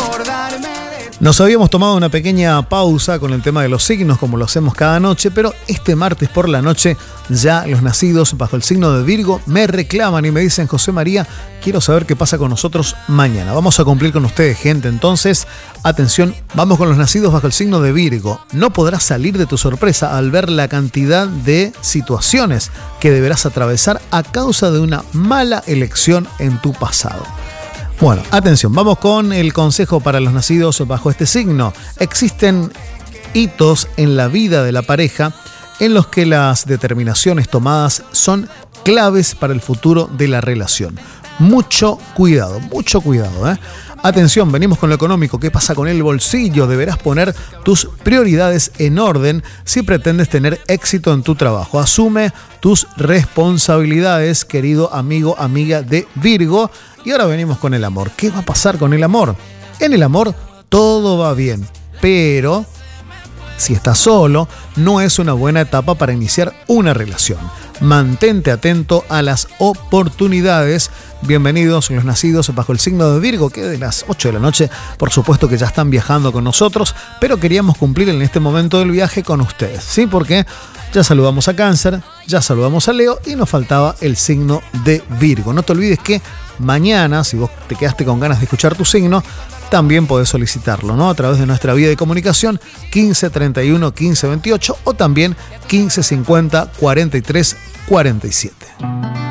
Nos habíamos tomado una pequeña pausa con el tema de los signos, como lo hacemos cada noche, pero este martes por la noche ya los nacidos bajo el signo de Virgo me reclaman y me dicen: José María, quiero saber qué pasa con nosotros mañana. Vamos a cumplir con ustedes, gente. Entonces, atención, vamos con los nacidos bajo el signo de Virgo. No podrás salir de tu sorpresa al ver la cantidad de situaciones que deberás atravesar a causa de una mala elección en tu pasado. Bueno, atención, vamos con el consejo para los nacidos bajo este signo. Existen hitos en la vida de la pareja en los que las determinaciones tomadas son claves para el futuro de la relación. Mucho cuidado, ¿eh? Atención, venimos con lo económico. ¿Qué pasa con el bolsillo? Deberás poner tus prioridades en orden si pretendes tener éxito en tu trabajo. Asume tus responsabilidades, querido amigo, amiga de Virgo. Y ahora venimos con el amor. ¿Qué va a pasar con el amor? En el amor todo va bien, pero si estás solo, no es una buena etapa para iniciar una relación. Mantente atento a las oportunidades. Bienvenidos los nacidos bajo el signo de Virgo, que de las 8 de la noche, por supuesto que ya están viajando con nosotros, pero queríamos cumplir en este momento del viaje con ustedes, ¿sí? Porque ya saludamos a Cáncer, ya saludamos a Leo y nos faltaba el signo de Virgo. No te olvides que mañana, si vos te quedaste con ganas de escuchar tu signo, también podés solicitarlo, ¿no? A través de nuestra vía de comunicación 15 31 15 28 o también 15 50 43 47.